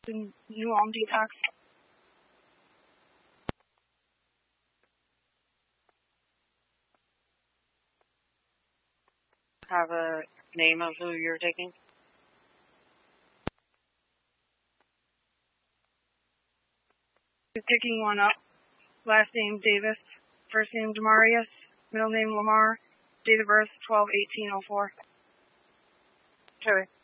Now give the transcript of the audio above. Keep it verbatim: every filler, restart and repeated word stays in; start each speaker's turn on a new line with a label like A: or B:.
A: The new Om Detox. Have a name of who you're taking? You're picking one up. Last name Davis. First name Demarius. Middle name Lamar. Date of birth twelve eighteen oh four. Okay.